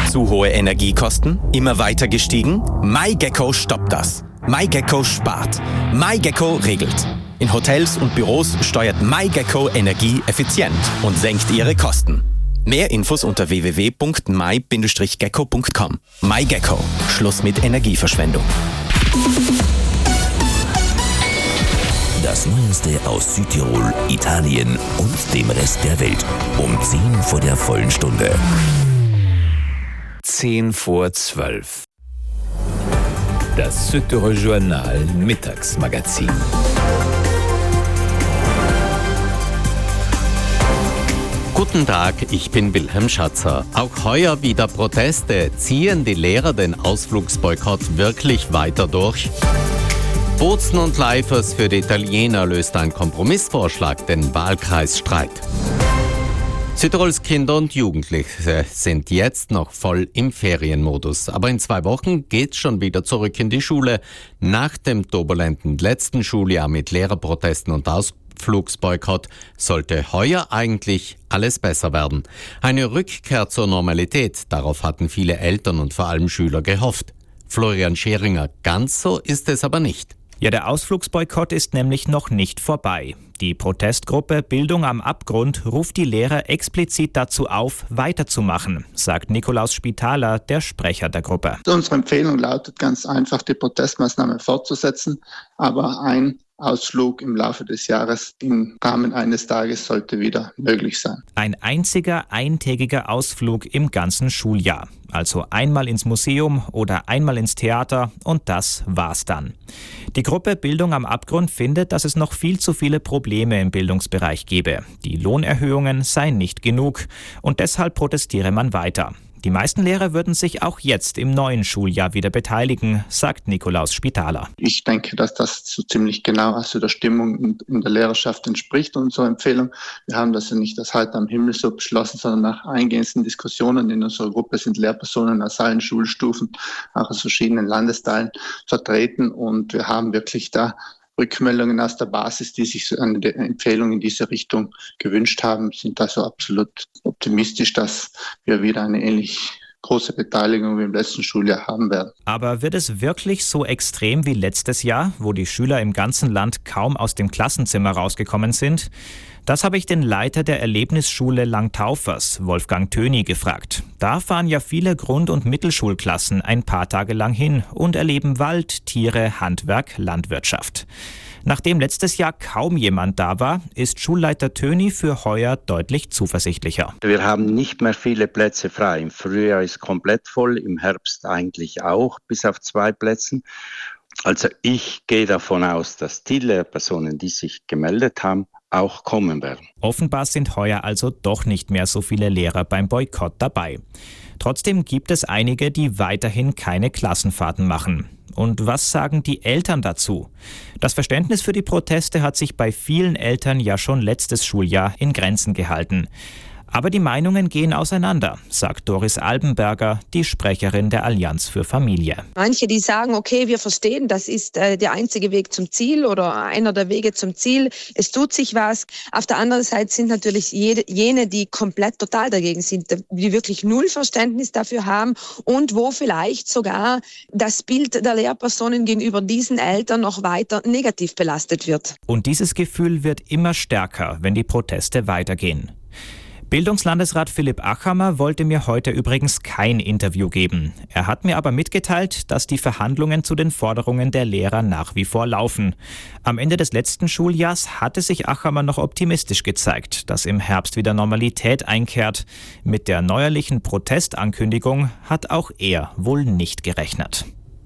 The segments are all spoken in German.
Zu hohe Energiekosten? Immer weiter gestiegen? MyGecko stoppt das. MyGecko spart. MyGecko regelt. In Hotels und Büros steuert MyGecko Energie effizient und senkt ihre Kosten. Mehr Infos unter www.my-gecko.com. MyGecko. Schluss mit Energieverschwendung. Das Neueste aus Südtirol, Italien und dem Rest der Welt. Um 10 vor der vollen Stunde. 10 vor 12. Das Südtirol Journal Mittagsmagazin. Guten Tag, ich bin Wilhelm Schatzer. Auch heuer wieder Proteste. Ziehen die Lehrer den Ausflugsboykott wirklich weiter durch? Bozen und Leifers für die Italiener löst ein Kompromissvorschlag den Wahlkreisstreit. Südtirols Kinder und Jugendliche sind jetzt noch voll im Ferienmodus. Aber in 2 Wochen geht's schon wieder zurück in die Schule. Nach dem turbulenten letzten Schuljahr mit Lehrerprotesten und Ausflugsboykott sollte heuer eigentlich alles besser werden. Eine Rückkehr zur Normalität, darauf hatten viele Eltern und vor allem Schüler gehofft. Florian Scheringer, ganz so ist es aber nicht. Ja, der Ausflugsboykott ist nämlich noch nicht vorbei. Die Protestgruppe Bildung am Abgrund ruft die Lehrer explizit dazu auf, weiterzumachen, sagt Nikolaus Spitaler, der Sprecher der Gruppe. Unsere Empfehlung lautet ganz einfach, die Protestmaßnahmen fortzusetzen, aber ein Ausflug im Laufe des Jahres im Rahmen eines Tages sollte wieder möglich sein. Ein einziger eintägiger Ausflug im ganzen Schuljahr. Also einmal ins Museum oder einmal ins Theater und das war's dann. Die Gruppe Bildung am Abgrund findet, dass es noch viel zu viele Probleme im Bildungsbereich gebe. Die Lohnerhöhungen seien nicht genug und deshalb protestiere man weiter. Die meisten Lehrer würden sich auch jetzt im neuen Schuljahr wieder beteiligen, sagt Nikolaus Spitaler. Ich denke, dass das so ziemlich genau also der Stimmung in der Lehrerschaft entspricht, unsere Empfehlung. Wir haben das ja nicht als Halt am Himmel so beschlossen, sondern nach eingehenden Diskussionen in unserer Gruppe sind Lehrpersonen aus allen Schulstufen, auch aus verschiedenen Landesteilen vertreten und wir haben wirklich da Rückmeldungen aus der Basis, die sich eine Empfehlung in diese Richtung gewünscht haben, sind also absolut optimistisch, dass wir wieder eine ähnlich große Beteiligung wie im letzten Schuljahr haben werden. Aber wird es wirklich so extrem wie letztes Jahr, wo die Schüler im ganzen Land kaum aus dem Klassenzimmer rausgekommen sind? Das habe ich den Leiter der Erlebnisschule Langtaufers, Wolfgang Töni, gefragt. Da fahren ja viele Grund- und Mittelschulklassen ein paar Tage lang hin und erleben Wald, Tiere, Handwerk, Landwirtschaft. Nachdem letztes Jahr kaum jemand da war, ist Schulleiter Töni für heuer deutlich zuversichtlicher. Wir haben nicht mehr viele Plätze frei. Im Frühjahr ist komplett voll, im Herbst eigentlich auch, bis auf 2 Plätze. Also ich gehe davon aus, dass die Lehrpersonen, die sich gemeldet haben, auch kommen werden. Offenbar sind heuer also doch nicht mehr so viele Lehrer beim Boykott dabei. Trotzdem gibt es einige, die weiterhin keine Klassenfahrten machen. Und was sagen die Eltern dazu? Das Verständnis für die Proteste hat sich bei vielen Eltern ja schon letztes Schuljahr in Grenzen gehalten. Aber die Meinungen gehen auseinander, sagt Doris Albenberger, die Sprecherin der Allianz für Familie. Manche, die sagen, okay, wir verstehen, das ist der einzige Weg zum Ziel oder einer der Wege zum Ziel. Es tut sich was. Auf der anderen Seite sind natürlich jene, die komplett total dagegen sind, die wirklich null Verständnis dafür haben und wo vielleicht sogar das Bild der Lehrpersonen gegenüber diesen Eltern noch weiter negativ belastet wird. Und dieses Gefühl wird immer stärker, wenn die Proteste weitergehen. Bildungslandesrat Philipp Achammer wollte mir heute übrigens kein Interview geben. Er hat mir aber mitgeteilt, dass die Verhandlungen zu den Forderungen der Lehrer nach wie vor laufen. Am Ende des letzten Schuljahrs hatte sich Achammer noch optimistisch gezeigt, dass im Herbst wieder Normalität einkehrt. Mit der neuerlichen Protestankündigung hat auch er wohl nicht gerechnet.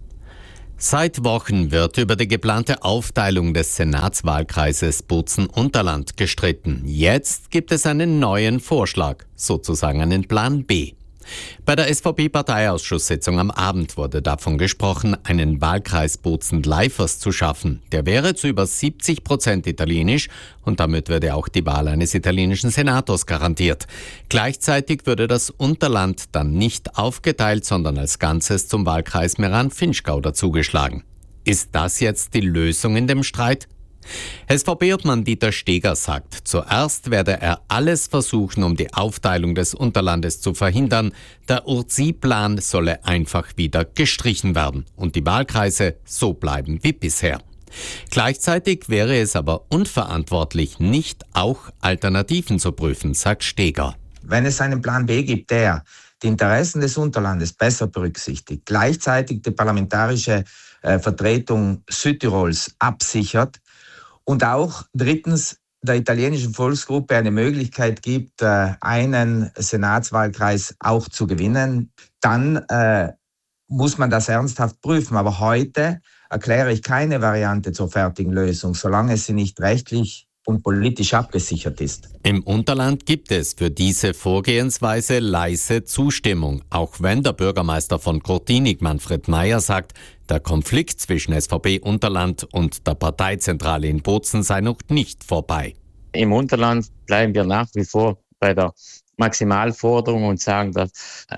Seit Wochen wird über die geplante Aufteilung des Senatswahlkreises Bozen-Unterland gestritten. Jetzt gibt es einen neuen Vorschlag, sozusagen einen Plan B. Bei der SVP-Parteiausschusssitzung am Abend wurde davon gesprochen, einen Wahlkreis Bozen-Leifers zu schaffen. Der wäre zu über 70% italienisch und damit würde auch die Wahl eines italienischen Senators garantiert. Gleichzeitig würde das Unterland dann nicht aufgeteilt, sondern als Ganzes zum Wahlkreis Meran-Finchgau dazugeschlagen. Ist das jetzt die Lösung in dem Streit? SVP-Obmann Dieter Steger sagt, zuerst werde er alles versuchen, um die Aufteilung des Unterlandes zu verhindern. Der Urzi-Plan solle einfach wieder gestrichen werden und die Wahlkreise so bleiben wie bisher. Gleichzeitig wäre es aber unverantwortlich, nicht auch Alternativen zu prüfen, sagt Steger. Wenn es einen Plan B gibt, der die Interessen des Unterlandes besser berücksichtigt, gleichzeitig die parlamentarische Vertretung Südtirols absichert und auch drittens der italienischen Volksgruppe eine Möglichkeit gibt, einen Senatswahlkreis auch zu gewinnen, dann muss man das ernsthaft prüfen. Aber heute erkläre ich keine Variante zur fertigen Lösung, solange sie nicht rechtlich und politisch abgesichert ist. Im Unterland gibt es für diese Vorgehensweise leise Zustimmung, auch wenn der Bürgermeister von Kortinig, Manfred Meyer, sagt, der Konflikt zwischen SVP-Unterland und der Parteizentrale in Bozen sei noch nicht vorbei. Im Unterland bleiben wir nach wie vor bei der Maximalforderung und sagen, der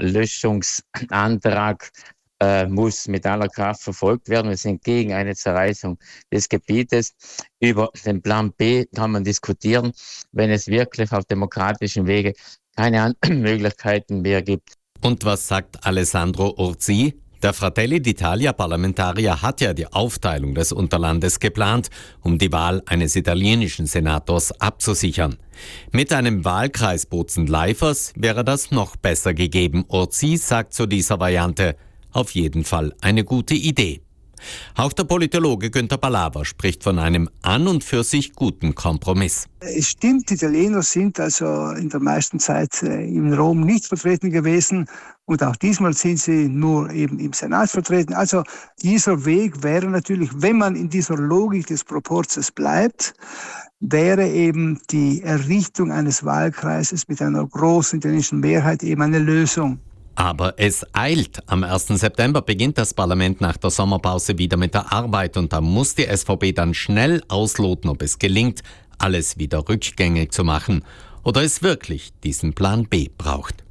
Löschungsantrag muss mit aller Kraft verfolgt werden. Wir sind gegen eine Zerreißung des Gebietes. Über den Plan B kann man diskutieren, wenn es wirklich auf demokratischen Wege keine anderen Möglichkeiten mehr gibt. Und was sagt Alessandro Urzi? Der Fratelli d'Italia-Parlamentarier hat ja die Aufteilung des Unterlandes geplant, um die Wahl eines italienischen Senators abzusichern. Mit einem Wahlkreis Bozen-Leifers wäre das noch besser gegeben. Urzi sagt zu dieser Variante: auf jeden Fall eine gute Idee. Auch der Politologe Günther Balawer spricht von einem an und für sich guten Kompromiss. Es stimmt, die Italiener sind also in der meisten Zeit in Rom nicht vertreten gewesen und auch diesmal sind sie nur eben im Senat vertreten. Also dieser Weg wäre natürlich, wenn man in dieser Logik des Proporzes bleibt, wäre eben die Errichtung eines Wahlkreises mit einer großen italienischen Mehrheit eben eine Lösung. Aber es eilt. Am 1. September beginnt das Parlament nach der Sommerpause wieder mit der Arbeit und da muss die SVP dann schnell ausloten, ob es gelingt, alles wieder rückgängig zu machen oder es wirklich diesen Plan B braucht.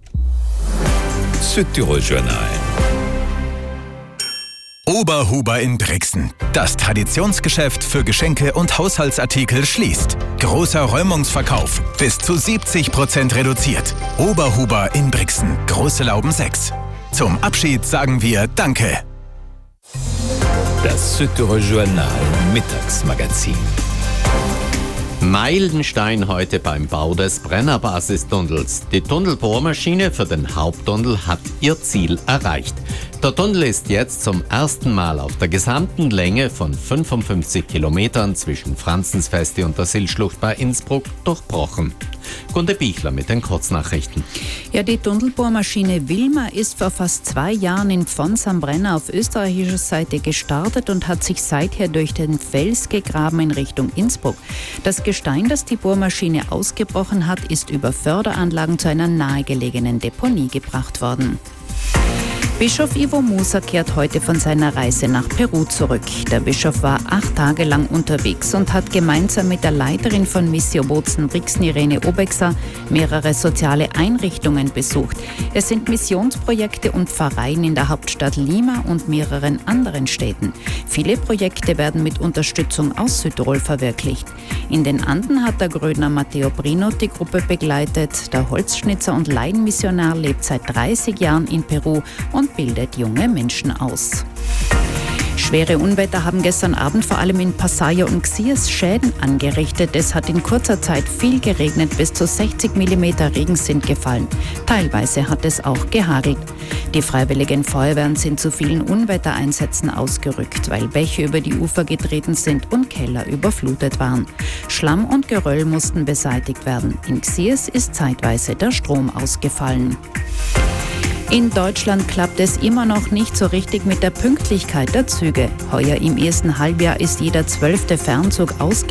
Südtirol Journal. Oberhuber in Brixen. Das Traditionsgeschäft für Geschenke und Haushaltsartikel schließt. Großer Räumungsverkauf. Bis zu 70% reduziert. Oberhuber in Brixen. Große Lauben 6. Zum Abschied sagen wir Danke. Das Südtirol Journal Mittagsmagazin. Meilenstein heute beim Bau des Brennerbasistunnels. Die Tunnelbohrmaschine für den Haupttunnel hat ihr Ziel erreicht. Der Tunnel ist jetzt zum ersten Mal auf der gesamten Länge von 55 Kilometern zwischen Franzensfeste und der Sillschlucht bei Innsbruck durchbrochen. Gunde Bichler mit den Kurznachrichten. Ja, die Tunnelbohrmaschine Wilma ist vor fast 2 Jahren in Pfons am Brenner auf österreichischer Seite gestartet und hat sich seither durch den Fels gegraben in Richtung Innsbruck. Das Gestein, das die Bohrmaschine ausgebrochen hat, ist über Förderanlagen zu einer nahegelegenen Deponie gebracht worden. Bischof Ivo Musa kehrt heute von seiner Reise nach Peru zurück. Der Bischof war 8 Tage lang unterwegs und hat gemeinsam mit der Leiterin von Missio Bozen-Brixen, Irene Obexer, mehrere soziale Einrichtungen besucht. Es sind Missionsprojekte und Pfarreien in der Hauptstadt Lima und mehreren anderen Städten. Viele Projekte werden mit Unterstützung aus Südtirol verwirklicht. In den Anden hat der Grödner Matteo Brino die Gruppe begleitet. Der Holzschnitzer und Laienmissionar lebt seit 30 Jahren in Peru und bildet junge Menschen aus. Schwere Unwetter haben gestern Abend vor allem in Passaia und Xias Schäden angerichtet. Es hat in kurzer Zeit viel geregnet, bis zu 60 mm Regen sind gefallen. Teilweise hat es auch gehagelt. Die freiwilligen Feuerwehren sind zu vielen Unwettereinsätzen ausgerückt, weil Bäche über die Ufer getreten sind und Keller überflutet waren. Schlamm und Geröll mussten beseitigt werden. In Xias ist zeitweise der Strom ausgefallen. In Deutschland klappt es immer noch nicht so richtig mit der Pünktlichkeit der Züge. Heuer im ersten Halbjahr ist jeder 12. Fernzug ausgefallen.